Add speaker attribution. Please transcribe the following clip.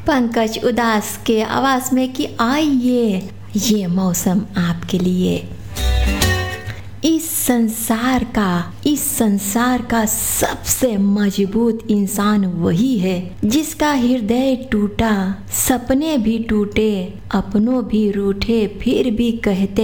Speaker 1: पंकज उदास के आवाज में कि आइए ये मौसम आपके लिए। इस संसार का सबसे मजबूत इंसान वही है जिसका हृदय टूटा, सपने भी टूटे, अपनों भी रूठे, फिर भी कहते